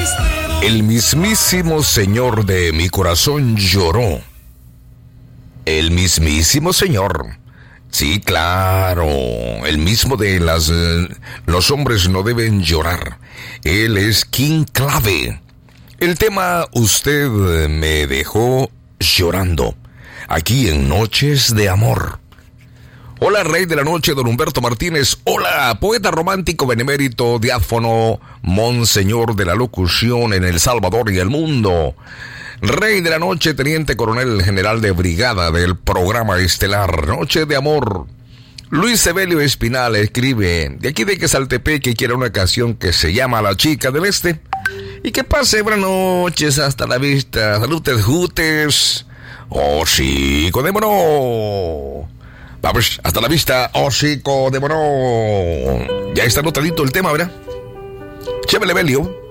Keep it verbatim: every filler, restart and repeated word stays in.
El mismísimo Señor de mi corazón lloró. El mismísimo Señor. Sí, claro. El mismo de las... Eh, los hombres no deben llorar. Él es King Clave. El tema Usted me dejó llorando. Aquí en Noches de Amor. Hola, Rey de la Noche, don Humberto Martínez. Hola, poeta romántico, benemérito, diáfono, monseñor de la locución en El Salvador y el mundo. Rey de la Noche, teniente coronel general de brigada del programa estelar Noche de Amor. Luis Sebelio Espinal escribe, de aquí de Quesaltepeque, quiere una canción que se llama La Chica del Este. Y que pase buenas noches, hasta la vista. Salutes, jutes. Oh, sí, codémonos. Vamos, hasta la vista, hocico de mono. Ya está anotadito el tema, ¿verdad? Chévere, Belio.